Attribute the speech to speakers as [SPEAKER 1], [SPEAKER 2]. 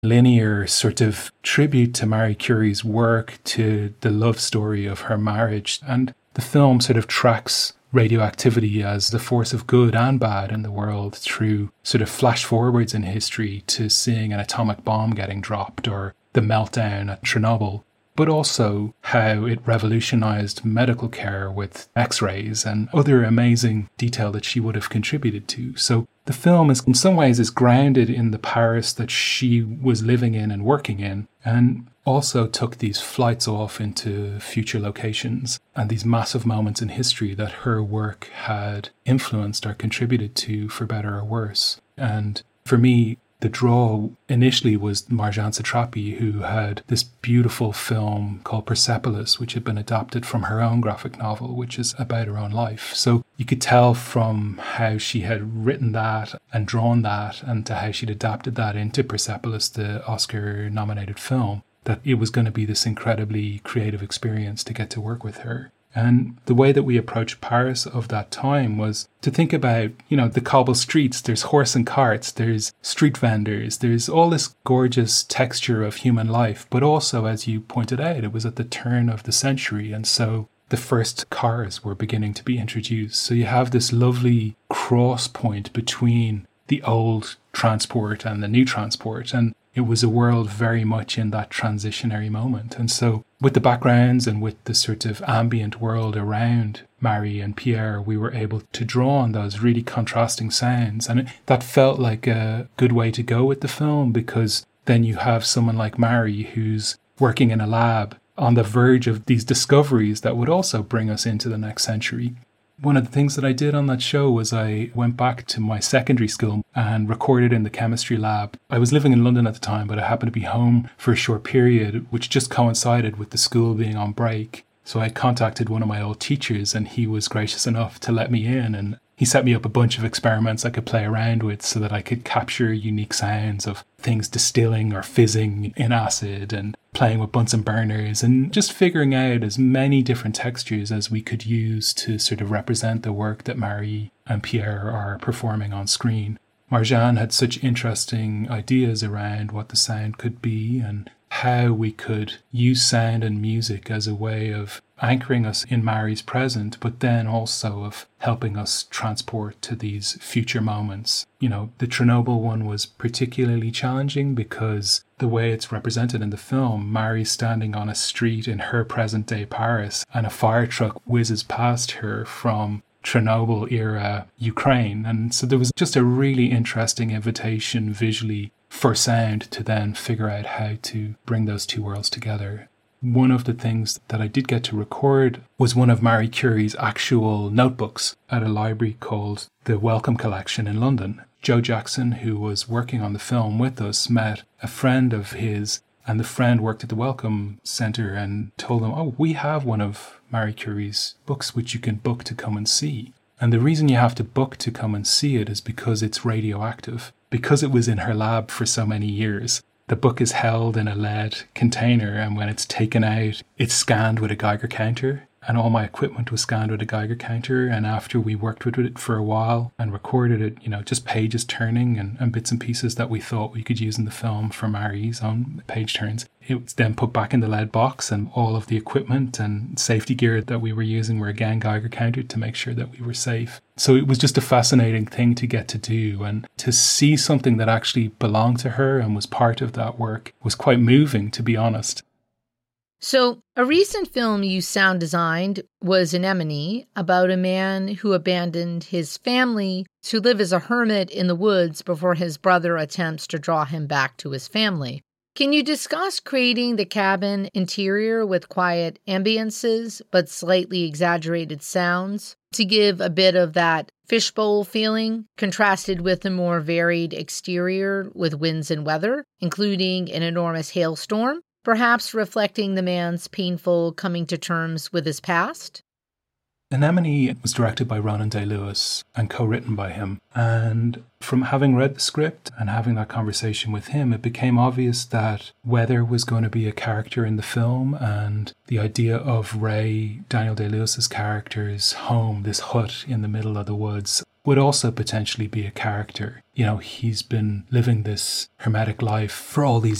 [SPEAKER 1] linear sort of tribute to Marie Curie's work, to the love story of her marriage. And the film sort of tracks radioactivity as the force of good and bad in the world through sort of flash forwards in history to seeing an atomic bomb getting dropped or the meltdown at Chernobyl, but also how it revolutionized medical care with x-rays and other amazing detail that she would have contributed to. So the film is in some ways is grounded in the Paris that she was living in and working in, and also took these flights off into future locations and these massive moments in history that her work had influenced or contributed to, for better or worse. And for me, the draw initially was Marjane Satrapi, who had this beautiful film called Persepolis, which had been adapted from her own graphic novel, which is about her own life. So you could tell from how she had written that and drawn that, and to how she'd adapted that into Persepolis, the Oscar-nominated film, that it was going to be this incredibly creative experience to get to work with her. And the way that we approached Paris of that time was to think about, the cobble streets. There's horse and carts, there's street vendors, there's all this gorgeous texture of human life. But also, as you pointed out, it was at the turn of the century. And so the first cars were beginning to be introduced. So you have this lovely cross point between the old transport and the new transport. And it was a world very much in that transitionary moment. And so with the backgrounds and with the sort of ambient world around Marie and Pierre, we were able to draw on those really contrasting sounds. And that felt like a good way to go with the film, because then you have someone like Marie who's working in a lab on the verge of these discoveries that would also bring us into the next century. One of the things that I did on that show was I went back to my secondary school and recorded in the chemistry lab. I was living in London at the time, but I happened to be home for a short period, which just coincided with the school being on break. So I contacted one of my old teachers, and he was gracious enough to let me in, and he set me up a bunch of experiments I could play around with so that I could capture unique sounds of things distilling or fizzing in acid, and playing with Bunsen burners, and just figuring out as many different textures as we could use to sort of represent the work that Marie and Pierre are performing on screen. Marjane had such interesting ideas around what the sound could be and how we could use sound and music as a way of anchoring us in Marie's present, but then also of helping us transport to these future moments. The Chernobyl one was particularly challenging because the way it's represented in the film, Marie's standing on a street in her present day Paris, and a fire truck whizzes past her from Chernobyl era Ukraine. And so there was just a really interesting invitation visually for sound to then figure out how to bring those two worlds together. One of the things that I did get to record was one of Marie Curie's actual notebooks at a library called the Wellcome Collection in London. Joe Jackson, who was working on the film with us, met a friend of his, and the friend worked at the Wellcome Centre and told him, "Oh, we have one of Marie Curie's books which you can book to come and see. And the reason you have to book to come and see it is because it's radioactive. Because it was in her lab for so many years, the book is held in a lead container, and when it's taken out, it's scanned with a Geiger counter. And all my equipment was scanned with a Geiger counter. And after we worked with it for a while and recorded it, just pages turning and bits and pieces that we thought we could use in the film for Marie's own page turns, it was then put back in the lead box, and all of the equipment and safety gear that we were using were again Geiger counted to make sure that we were safe. So it was just a fascinating thing to get to do, and to see something that actually belonged to her and was part of that work was quite moving, to be honest.
[SPEAKER 2] So, a recent film you sound designed was Anemone, about a man who abandoned his family to live as a hermit in the woods before his brother attempts to draw him back to his family. Can you discuss creating the cabin interior with quiet ambiances but slightly exaggerated sounds to give a bit of that fishbowl feeling, contrasted with a more varied exterior with winds and weather, including an enormous hailstorm? Perhaps reflecting the man's painful coming to terms with his past?
[SPEAKER 1] Anemone was directed by Ronan Day-Lewis and co-written by him. And from having read the script and having that conversation with him, it became obvious that weather was going to be a character in the film, and the idea of Ray, Daniel Day-Lewis's character's home, this hut in the middle of the woods, would also potentially be a character. You know, he's been living this hermetic life for all these